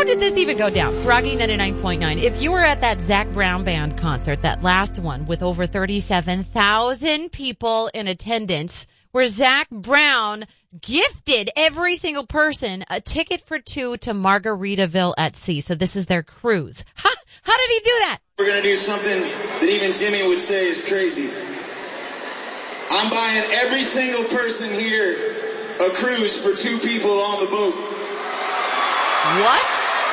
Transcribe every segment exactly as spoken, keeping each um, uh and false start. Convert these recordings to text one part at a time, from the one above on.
did this even go down? Froggy ninety-nine point nine. If you were at that Zac Brown Band concert, that last one with over thirty-seven thousand people in attendance, where Zac Brown gifted every single person a ticket for two to Margaritaville at Sea. So this is their cruise. Huh? How did he do that? We're going to do something that even Jimmy would say is crazy. I'm buying every single person here a cruise for two people on the boat. What?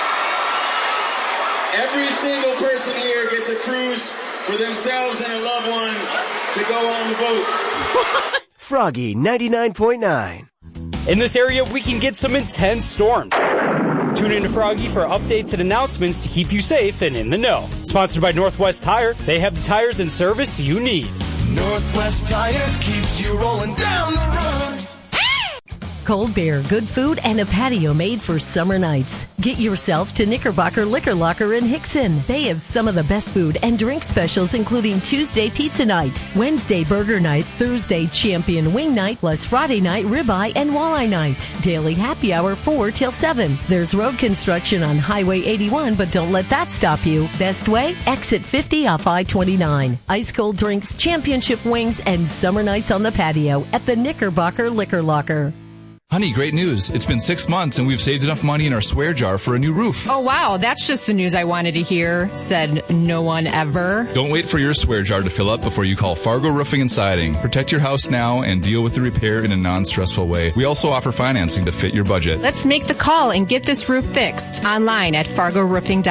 Every single person here gets a cruise for themselves and a loved one to go on the boat. Froggy ninety-nine point nine. In this area, we can get some intense storms. Tune in to Froggy for updates and announcements to keep you safe and in the know. Sponsored by Northwest Tire. They have the tires and service you need. Northwest Tire keeps you rolling down the road. Cold beer, good food, and a patio made for summer nights. Get yourself to Knickerbocker Liquor Locker in Hickson. They have some of the best food and drink specials, including Tuesday pizza night, Wednesday burger night, Thursday champion wing night, plus Friday night ribeye and walleye night. Daily happy hour four till seven. There's road construction on Highway eighty-one, but don't let that stop you. Best way? Exit fifty off I twenty-nine. Ice cold drinks, championship wings, and summer nights on the patio at the Knickerbocker Liquor Locker. Honey, great news. It's been six months and we've saved enough money in our swear jar for a new roof. Oh, wow. That's just the news I wanted to hear, said no one ever. Don't wait for your swear jar to fill up before you call Fargo Roofing and Siding. Protect your house now and deal with the repair in a non-stressful way. We also offer financing to fit your budget. Let's make the call and get this roof fixed online at fargo roofing dot com.